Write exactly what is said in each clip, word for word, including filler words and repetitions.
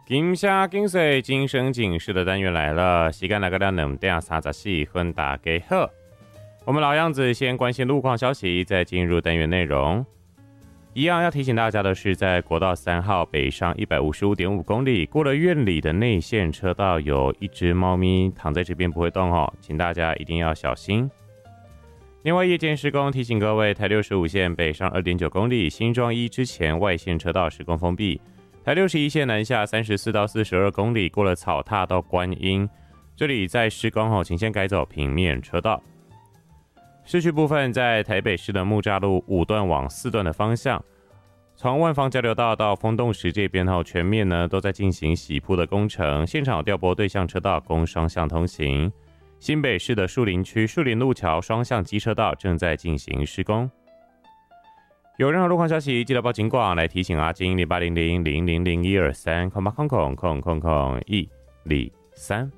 金虾金水今生警示的单元来了，时间来到两点三十四分，大家好。我们老样子，先关心路况消息，再进入单元内容。一样要提醒大家的是，在国道三号北上一百五十五点五公里，过了院里的内线车道，有一只猫咪躺在这边不会动哦，请大家一定要小心。另外，夜间施工提醒各位，台六十五线北上 二点九公里，新庄一之前外线车道施工封闭。台六十一线南下三十四到四十二公里，过了草踏到观音，这里在施工后，请先改走平面车道。市区部分，在台北市的木栅路五段往四段的方向，从万芳交流道到丰洞石这边后，全面呢都在进行洗铺的工程，现场有调拨对向车道供双向通行。新北市的树林区树林路桥双向机车道正在进行施工。有任何路况消息，记得报警广来提醒阿金零八零零零零零一二三空八空空空空空一零三。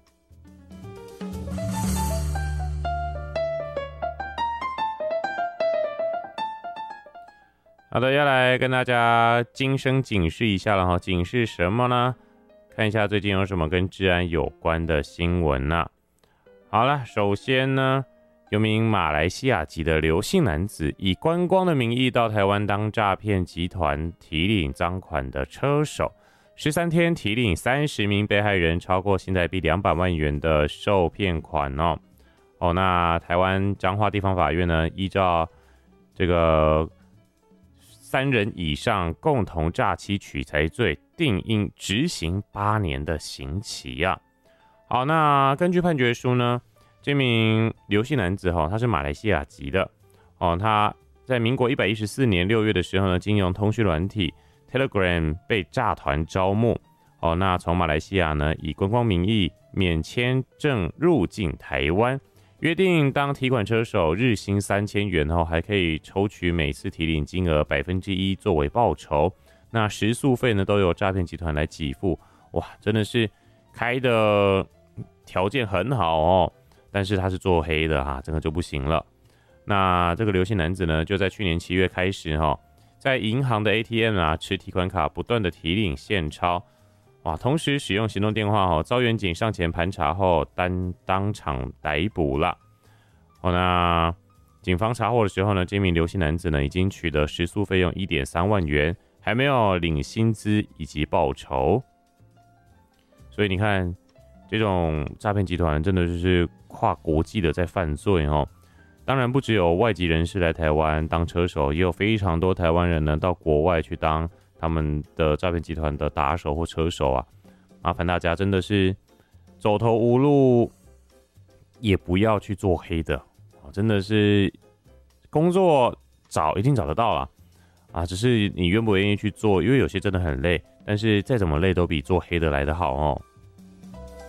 好的，要来跟大家今生警示一下了哈，警示什么呢？看一下最近有什么跟治安有关的新闻呢、啊？好了，首先呢。有名马来西亚籍的刘姓男子以观光的名义到台湾当诈骗集团提领赃款的车手，十三天提领三十名被害人超过新台币两百万元的受骗款哦。哦，那台湾彰化地方法院呢，依照这个三人以上共同诈欺取财罪，定应执行八年的刑期啊。好，那根据判决书呢？这名刘姓男子哈，他是马来西亚籍的哦。他在民国一百一十四年六月的时候呢，经由通讯软体 Telegram 被诈团招募哦。那从马来西亚呢，以观光名义免签证入境台湾，约定当提款车手日薪三千元后，还可以抽取每次提领金额百分之一作为报酬。那食宿费呢，都由诈骗集团来给付。哇，真的是开的条件很好哦。但是他是做黑的哈，这个就不行了。那这个刘姓男子呢，就在去年七月开始哈，在银行的 A T M 啊持提款卡不断的提领现钞，哇，同时使用行动电话哈，遭员警上前盘查后，单当场逮捕了。哦，那警方查获的时候呢，这名刘姓男子呢已经取得食宿费用 一点三万元，还没有领薪资以及报酬。所以你看。这种诈骗集团真的就是跨国际的在犯罪哦，当然不只有外籍人士来台湾当车手，也有非常多台湾人呢到国外去当他们的诈骗集团的打手或车手啊，麻烦大家真的是走投无路也不要去做黑的，真的是工作找一定找得到啦啊，只是你愿不愿意去做，因为有些真的很累，但是再怎么累都比做黑的来得好哦。